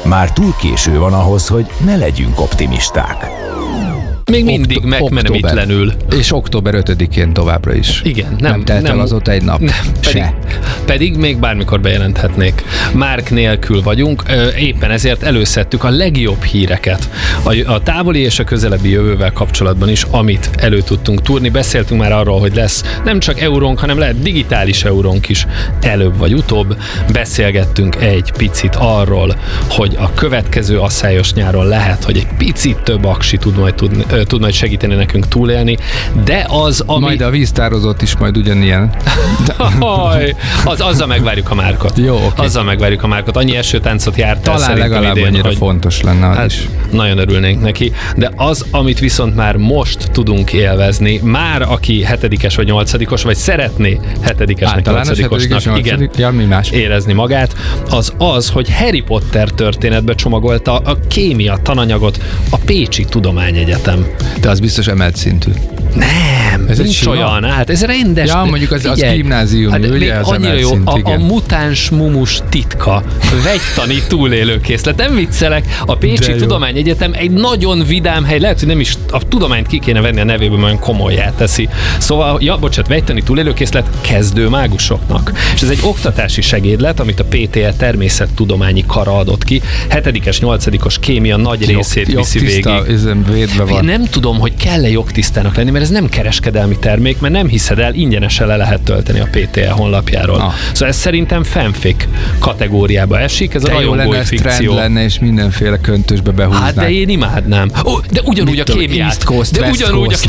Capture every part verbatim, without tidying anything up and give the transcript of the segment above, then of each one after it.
Már túl késő van ahhoz, hogy ne legyünk optimisták. Még mindig Okt- megmenemítlenül. És október ötödikén továbbra is. Igen. Nem, nem telt el azóta egy nap. Nem, pedig, pedig még bármikor bejelenthetnék. Márk nélkül vagyunk, éppen ezért előszedtük a legjobb híreket a, a távoli és a közelebbi jövővel kapcsolatban is, amit elő tudtunk túrni. Beszéltünk már arról, hogy lesz nem csak eurónk, hanem lehet digitális eurónk is előbb vagy utóbb. Beszélgettünk egy picit arról, hogy a következő asszályos nyáron lehet, hogy egy picit több aksi tud majd tudni tud majd segíteni nekünk túlélni, de az, ami... Majd a víztározót is majd ugyanilyen. Haj, az, azzal megvárjuk a Márkot. Jó, oké. Azzal megvárjuk a Márkot. Annyi esőtáncot járt el talán legalább idén, annyira hogy... fontos lenne az hát, is. Nagyon örülnénk neki. De az, amit viszont már most tudunk élvezni, már aki hetedikes vagy nyolcadikos, vagy szeretné hetedikesnek, nyolcadikosnak igen, ja, mi más? érezni magát, az az, hogy Harry Potter történetbe csomagolta a kémia tananyagot a Pécsi Tudományegyetem. De az biztos emelt szintű. Nem, ez nincs olyan, hát ez rendes. Ja, mondjuk az, az gimnázium, hát ugye, az annyira jó, szint, a, a mutáns mumus titka, vegytani túlélőkészlet. Nem viccelek, a Pécsi Tudományegyetem egy nagyon vidám hely, lehet, hogy nem is a tudományt ki kéne venni a nevéből, olyan komolyá teszi. Szóval, ja, bocsánat, vegytani túlélőkészlet kezdő mágusoknak. És ez egy oktatási segédlet, amit a pé té e természettudományi kara adott ki. Hetedikes, nyolcadikos kémia nagy részét jog, viszi végig. Van. Nem tudom, hogy kell-e jogtisztának lenni, mert ez nem kereskedelmi termék, mert nem hiszed el, ingyenesen le lehet tölteni a pé té e honlapjáról. Ah. Szóval ez szerintem fanfic kategóriába esik, ez de a rajongói fikció. Trend lenne, és mindenféle köntösbe behúznák. Hát de én imádnám. Oh, de ugyanúgy Mit a kémiát. East Coast, de West ugyanúgy Coast.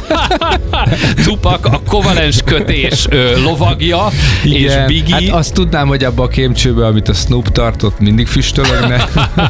a Tupac, a kovalens kötés ö, lovagja, igen, és Biggie. Hát azt tudnám, hogy abba a kémcsőbe, amit a Snoop tartott, mindig füstölögne.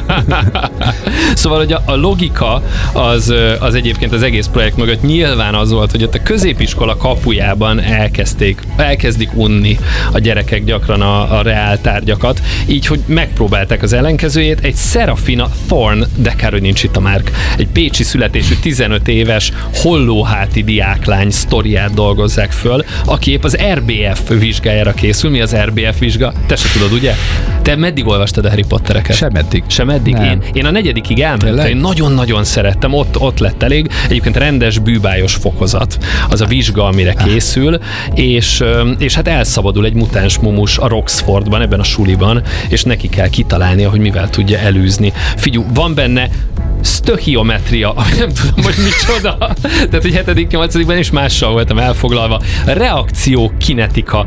Szóval, hogy a, a logika az, az egyébként az egész projekt mögött nyilván az volt, hogy ott a középiskola kapujában elkezdték, elkezdik unni a gyerekek gyakran a, a reál tárgyakat, így, hogy megpróbálták az ellenkezőjét, egy Serafina Thorne, de kár, hogy nincs itt a Márk, egy pécsi születésű tizenöt éves hollóháti diáklány sztoriát dolgozzák föl, aki épp az er bé ef vizsgájára készül. Mi az er bé ef vizsga? Te se tudod, ugye? Te meddig olvastad a Harry Pottereket? Sem eddig. Sem eddig? Én, én a negyedikig elmentem, én nagyon-nagyon szerettem, ott, ott lett elég. Egyébként rendes bűbájos fokozat. Az a vizsga, amire készül, és, és hát elszabadul egy mutáns mumus a Roxfordban, ebben a suliban, és neki kell kitalálnia, hogy mivel tudja elűzni. Figyelj, van benne sztöchiometria, ami nem tudom, hogy micsoda. Tehát, hogy hetedik nyolcadikban is mással voltam elfoglalva. Reakció kinetika,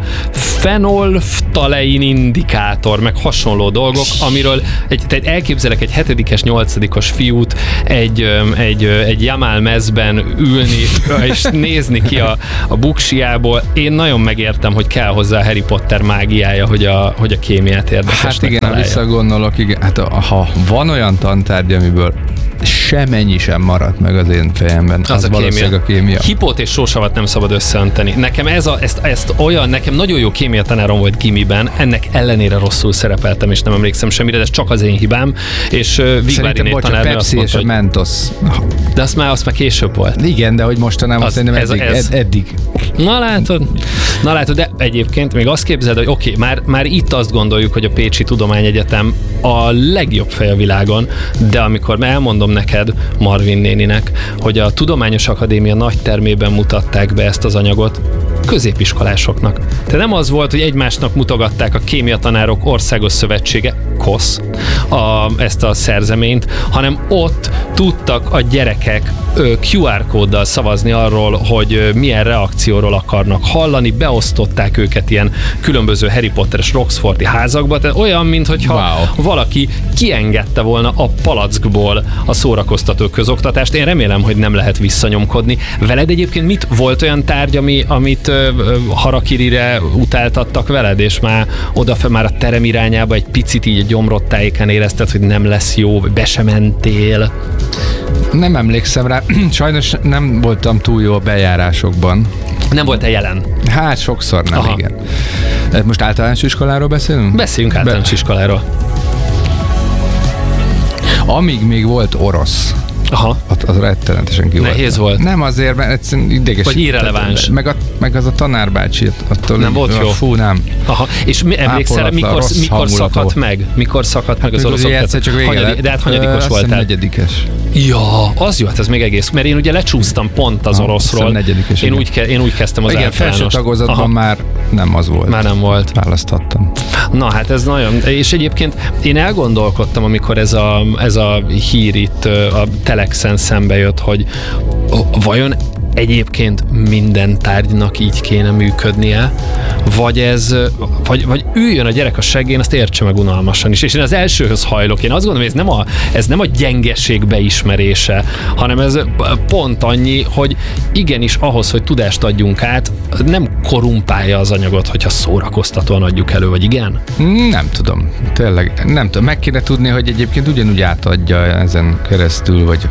fenolftalein indikátor, meg hasonló dolgok, amiről egy, tehát elképzelek egy hetedikes, nyolcadikos fiút egy, egy, egy Jamal mezben ülni, és nézni ki a, a buksiából. Én nagyon megértem, hogy kell hozzá a Harry Potter mágiája, hogy a, hogy a kémiát érdekesnek Hát igen, találja. ha visszagondolok, igen, hát ha van olyan tantárgy, amiből semennyi sem maradt meg az én fejemben, az, az a valószínűleg a kémia. Hipót és sósavat nem szabad összeönteni. Nekem ez a, ezt, ezt olyan, nekem nagyon jó kémia tanárom volt gimiben, ennek ellenére rosszul szerepeltem, és nem emlékszem semmire, de ez csak az én hibám, és uh, Vigváriné tanár a Pepsi mondta, és a Mentos. De azt már, azt már később volt. Igen, de hogy mostanában az, szerintem eddig, ez. Ed, eddig. Na látod, na látod, de egyébként még azt képzeld, hogy oké, okay, már, már itt azt gondoljuk, hogy a Pécsi Tudományegyetem a legjobb fej a világon, de amikor elmondom neked, Marvin néninek, hogy a Tudományos Akadémia nagy termében mutatták be ezt az anyagot középiskolásoknak. Tehát nem az volt, hogy egymásnak mutogatták a Kémiatanárok Országos Szövetsége, kosz, a, ezt a szerzeményt, hanem ott tudtak a gyerekek kú er kóddal szavazni arról, hogy milyen reakcióról akarnak hallani, beosztották őket ilyen különböző Harry Potteres Roxfordi házakba, tehát olyan, minthogyha wow. valaki kiengedte volna a palackból a szórakoztató közoktatást. Én remélem, hogy nem lehet visszanyomkodni. Veled egyébként mit volt olyan tárgy, ami, amit ö, ö, harakirire utáltattak veled, és már odafel már a terem irányába egy picit így a gyomrod tájékán érezted, hogy nem lesz jó, vagy be sem mentél? Nem emlékszem rá. Sajnos nem voltam túl jó a bejárásokban. Nem volt-e jelen? Hát sokszor nem, aha. Igen. Most általános iskoláról beszélünk? Beszéljünk általános Be... iskoláról. Amíg még volt orosz. Aha. Az rettenetesen ki volt. Nehéz volt. Nem azért, mert egyszerűen ideges. Vagy irreleváns. Meg a, meg az a tanárbácsi, attól nem volt jó. Fú, nem. Aha, és mi, emlékszel, mikor, mikor szakadt meg? Mikor szakadt meg az oroszok? Hanyadi, de hát hanyadikos voltál? Negyedikes. Ja, az jó, hát ez még egész, mert én ugye lecsúsztam pont az ha, oroszról. Én igen. úgy, ke, én úgy kezdtem az általánost. Igen, felső tagozatban már nem az volt. Már nem volt. Választhattam. Na hát ez nagyon, és egyébként én elgondolkodtam, amikor ez a, ez a hír itt a Telexen szembe jött, hogy vajon egyébként minden tárgynak így kéne működnie, vagy ez, vagy, vagy üljön a gyerek a seggén, azt értse meg unalmasan is. És én az elsőhöz hajlok. Én azt gondolom, hogy ez nem a, ez nem a gyengeség beismerése, hanem ez pont annyi, hogy igenis ahhoz, hogy tudást adjunk át, nem korumpálja az anyagot, hogyha szórakoztatóan adjuk elő, vagy igen? Nem tudom. Tényleg, nem tudom. Meg kéne tudni, hogy egyébként ugyanúgy átadja ezen keresztül, vagy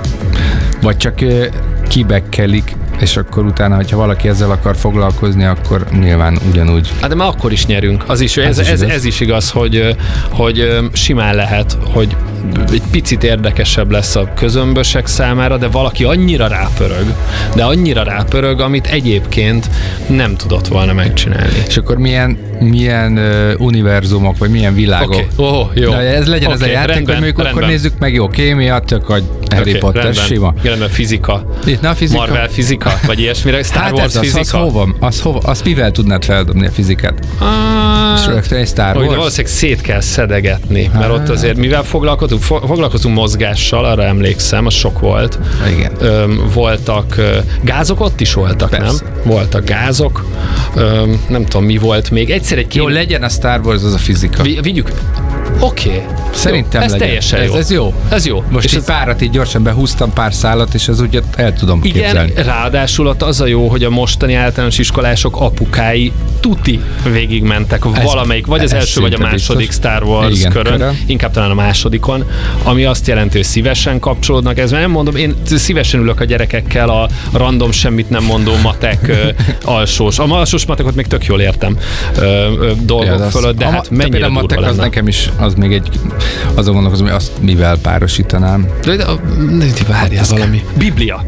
vagy csak kibekkelik, és akkor utána, hogyha valaki ezzel akar foglalkozni, akkor nyilván ugyanúgy. Hát de már akkor is nyerünk. Az is, ez, ez, ez, ez is igaz, hogy, hogy simán lehet, hogy egy picit érdekesebb lesz a közömbösek számára, de valaki annyira rápörög, de annyira rápörög, amit egyébként nem tudott volna megcsinálni. És akkor milyen, milyen uh, univerzumok, vagy milyen világok. Okay. Oh, jó. Na, ez legyen okay, ez a játék, rendben, hogy mondjuk akkor nézzük meg, jó, kémia, csak a Harry okay, Potter, rendben, sima. Rendben, fizika. Itt, na, fizika. Marvel fizika, vagy ilyesmire, Star hát Wars ez fizika. Az, az hova? Az hova? Azt mivel tudnád feldobni a fizikát? Ah, és rögtön egy Star Wars? Valószínűleg szét kell szedegetni, mert ah. ott azért mivel foglalkozunk? Foglalkozunk mozgással, arra emlékszem, az sok volt. Igen. Öm, voltak ö, gázok, ott is voltak, persze. Nem? Voltak gázok. Öm, nem tudom, mi volt még. Egyszer egy kém... Jó, legyen a Star Wars, az a fizika. Vi, vigyük. Oké. Okay. Szerintem ez legyen. Teljesen jó. Ez, ez jó. Ez jó. Most és így ez... párat így gyorsan behúztam pár szálat, és az úgy el tudom igen, képzelni. Igen, ráadásul ott az a jó, hogy a mostani általános iskolások apukái tuti végigmentek ez, valamelyik, vagy az első, vagy a második biztos. Star Wars igen, körön, körön, inkább talán a másodikon, ami azt jelenti, hogy szívesen kapcsolódnak. Ez nem mondom, én szívesen ülök a gyerekekkel a random semmit nem mondó matek alsós. A alsós matekot még tök jól értem ö, ö, dolgok ja, fölött, de a, hát mennyire durva matek lenne. Az nekem is, az még egy, azon gondolkozom, hogy azt mivel párosítanám. De, de, de, de várjál valami. Biblia.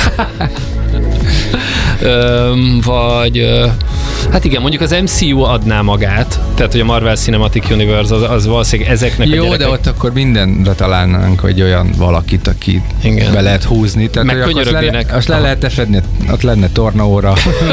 Ö, vagy hát igen, mondjuk az em cé u adná magát, tehát hogy a Marvel Cinematic Universe az, az valószínűleg ezeknek jó, a gyerekek... de ott akkor mindenre találnánk, hogy olyan valakit, aki igen. be lehet húzni. Tehát, meg könyörögnének. Azt, le, azt le lehet fedni, ott lenne tornaóra,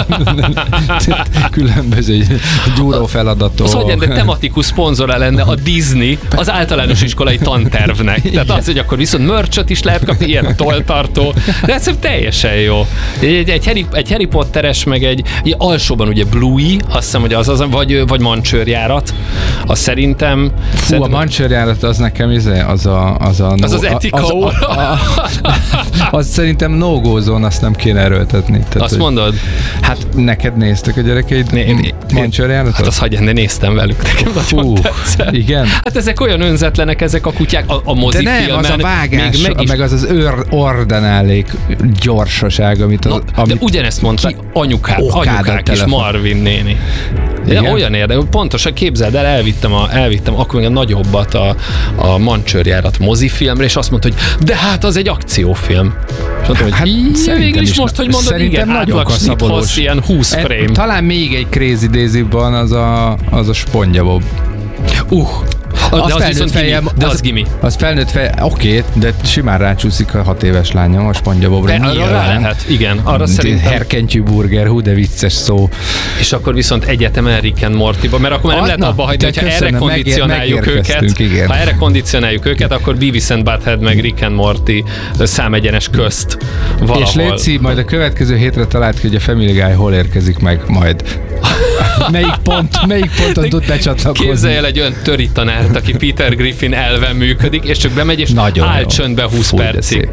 különböző gyúró feladatok. Az hogyan, de tematikus szponzora lenne a Disney az általános iskolai tantervnek. Tehát az, hogy akkor viszont merch-öt is lehet kapni, ilyen tolltartó, de ez teljesen jó. Egy, egy, Harry, egy Harry Potteres, meg egy, egy alsóban ugye Bluey, azt hiszem, hogy az az, vagy, vagy mancsőrjárat, az szerintem... Fú, szerintem, a mancsőrjárat az nekem izé, az a... Az a az, no, az etika az, óra. A, a, a, az szerintem no-go zone, azt nem kéne erőltetni. Tehát, azt hogy, mondod? Hát neked néztek a gyerekeid né, mancsőrjáratot? Hát azt hagyján, de néztem velük, nekem nagyon tetszett. Igen? Hát ezek olyan önzetlenek, ezek a kutyák a, a mozifilmen. De nem, az a vágás, meg, is... meg az az őr, ordinálék gyorsaság, amit... Az, no, amit de ugyanezt mondta anyukák, anyukák is, Marvin néni. De olyan érdekes, pontosan képzeld el, elvittem, a, elvittem akkor még a nagyobbat a, a mancsőrjárat mozifilmre, és azt mondta, hogy de hát az egy akciófilm. És mondtam, hát, hogy végül is most, hogy mondod, igen, átlag snithoz ilyen húsz frame. Talán még egy Crazy Daisy-ban az a, az a SpongeBob. Uh, de az, az viszont fejem, gimi, de az, az gimi. Az felnőtt fej, oké, de simán rácsúszik a hat éves lányom a SpongeBobra. Arra lehet, igen. Arra szerintem... Herkentyű burger, hú, de vicces szó. És akkor viszont egyetemen Rick and Mortyba, mert akkor már nem lehet abba hagyni, hogyha erre kondicionáljuk őket, igen. Ha erre kondicionáljuk őket, akkor Beavis and Butthead meg Rick and Morty számegyenes közt valahol. És Léci, majd a következő hétre talált ki, hogy a Family Guy hol érkezik meg majd. Melyik pont, melyik ponton tud becsatlakozni? Képzelj el egy olyan töri tanárt, aki Peter Griffin elven működik, és csak bemegy, és nagyon áll csöndbe húsz Fúj, percig.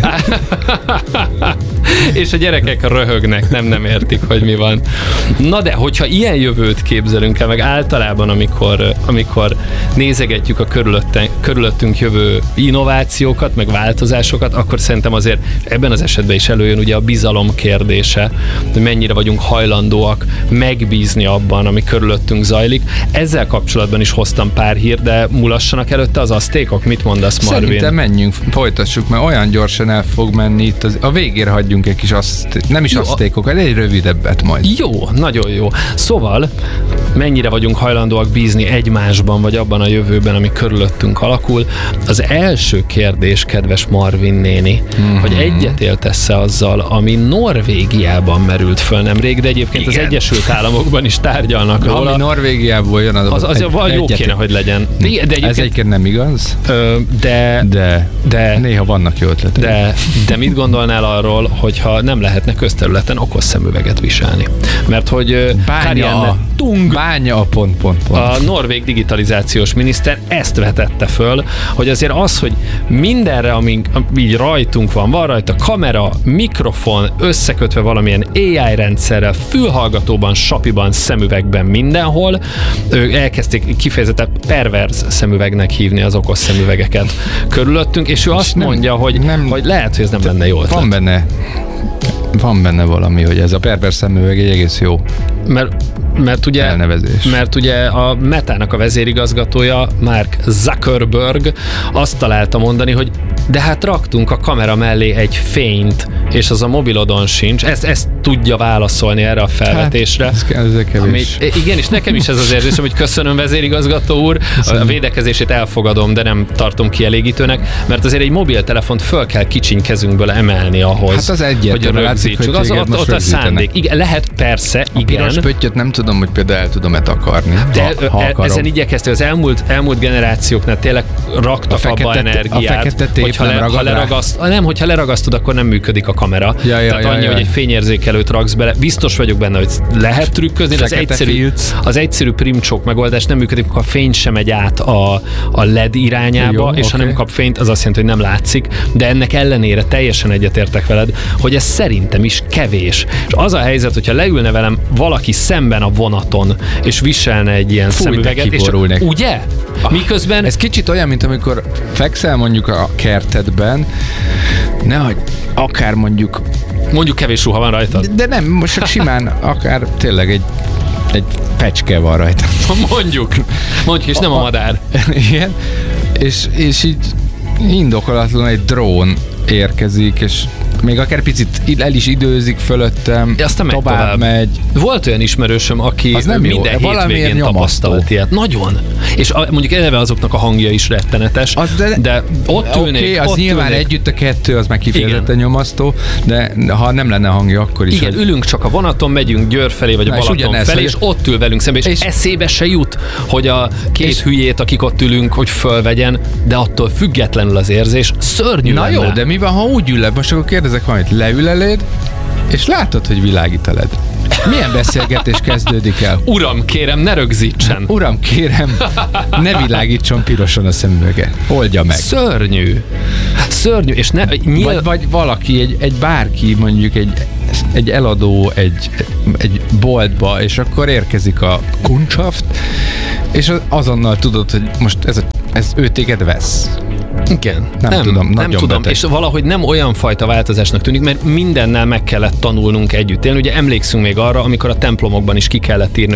És a gyerekek röhögnek, nem nem értik, hogy mi van. Na de, hogyha ilyen jövőt képzelünk el, meg általában, amikor, amikor nézegetjük a körülöttünk, körülöttünk jövő innovációkat, meg változásokat, akkor szerintem azért ebben az esetben is előjön ugye a bizalom kérdése, hogy mennyire vagyunk hajlandóak megbízni abban, ami körülöttünk zajlik. Ezzel kapcsolatban is hoztam pár hír, de de mulassanak előtte az aztékok? Mit mondasz, Marvin? Szerintem menjünk, folytassuk, mert olyan gyorsan el fog menni itt. Az, a végére hagyjunk egy kis azt, nem is Jó, aztékokat, egy rövidebbet majd. Jó, nagyon jó. Szóval mennyire vagyunk hajlandóak bízni egymásban, vagy abban a jövőben, ami körülöttünk alakul? Az első kérdés, kedves Marvin néni, mm-hmm. hogy egyetértesz-e azzal, ami Norvégiában merült föl nemrég, de egyébként Igen. az Egyesült Államokban is tárgyalnak róla. Ami Norvégiából jön, az, az, az egy, jó egyet... kéne, hogy legyen. De, de egyébként, ez egyébként nem igaz, ö, de, de, de néha vannak jó ötletek. De, de mit gondolnál arról, hogyha nem lehetne közterületen okos szemüveget viselni? Mert hogy Bánya, Tung, bánya a pont, pont, pont. a norvég digitalizációs miniszter ezt vetette föl, hogy azért az, hogy mindenre, amink így rajtunk van, van rajta kamera, mikrofon, összekötve valamilyen á i rendszerrel, fülhallgatóban, sapiban, szemüvegben, mindenhol, ők elkezdték kifejezetten perverz szemüvegnek hívni az okos szemüvegeket körülöttünk, és ő azt nem, mondja, hogy, nem, hogy lehet, hogy ez nem lenne jó ötlet. Van benne Van benne valami, hogy ez a pervers szemüveg egy egész jó mert, mert, ugye, elnevezés. mert ugye a Metának a vezérigazgatója, Mark Zuckerberg azt találta mondani, hogy de hát raktunk a kamera mellé egy fényt, és az a mobilodon sincs. Ezt, ezt tudja válaszolni erre a felvetésre. Hát, ez kell, ez kevés. Ami, igen, és nekem is ez az érzésem, hogy köszönöm, vezérigazgató úr, a védekezését elfogadom, de nem tartom kielégítőnek, mert azért egy mobiltelefont föl kell kicsiny kezünkből emelni ahhoz, hát az hogy rögzítsük. Az ott, ott a szándék. Igen, lehet persze, a igen. A piros pöttyöt nem tudom, hogy például el tudom-e takarni. De ha, ha ezen igyekeztél, az elmúlt, elmúlt generációknál tényleg raktak a abba fekete, energiát, a hogyha, nem le, ha leragaszt, nem, hogyha leragasztod, akkor nem működik a kamera. Ja, ja, Tehát ja, annyi, ja. hogy egy fényérzékelőt raksz bele. Biztos vagyok benne, hogy lehet trükközni, de az egyszerű, az egyszerű primcsók megoldás nem működik, akkor a fény sem megy át a, a el é dé irányába, jó, és okay. ha nem kap fényt, az azt jelenti, hogy nem látszik, de ennek ellenére teljesen egyetértek veled, hogy ez szerintem is kevés. És az a helyzet, hogyha leülne velem valaki szemben a vonaton, és viselne egy ilyen Fúj, szemüveget, és ugye? Miközben... Ez kicsit olyan, mint amikor fekszel mondjuk a kertedben, nehogy akár mondjuk... Mondjuk kevés ruha van rajtad. De nem, most csak simán akár tényleg egy, egy fecske van rajta. Mondjuk. Mondjuk, és nem a madár. Igen. És, és így indokolatlan egy drón érkezik, és még akár picit el is időzik fölöttem, aztán tovább, tovább megy. Volt olyan ismerősöm, aki minden hétvégén tapasztalt ilyet. Nagyon. És a, mondjuk eleve azoknak a hangja is rettenetes, az de, de ott ülnék. Oké, okay, az ott nyilván ülnék. Együtt a kettő, az már kifejezetten nyomasztó, de ha nem lenne hangja, akkor is. Igen, hogy... ülünk csak a vonaton, megyünk Győr felé, vagy a Na, Balaton ugyanez, felé, hogy... és ott ül velünk szembe, és, és eszébe se jut, hogy a két és... hülyét, akik ott ülünk, hogy fölvegyen, de attól függetlenül az érzés szörnyű Na lenne. jó, de mi van, ha úgy ül le? Most akkor kérdezek valamit, leül eléd, és látod, hogy világít eléd. Milyen beszélgetés kezdődik el? Uram, kérem, ne rögzítsen. Uram, kérem, ne világítson pirosan a szemüvege. Oldja meg. Szörnyű. Szörnyű, és ne... Nyil... Vagy, vagy valaki, egy, egy bárki, mondjuk egy, egy eladó egy, egy boltba, és akkor érkezik a kuncshaft, és azonnal tudod, hogy most ez, a, ez ő téged vesz. Igen. Nem, nem tudom, nem tudom, beteg. És valahogy nem olyan fajta változásnak tűnik, mert mindennel meg kellett tanulnunk együtt élni. Ugye emlékszünk még arra, amikor a templomokban is ki kellett írni,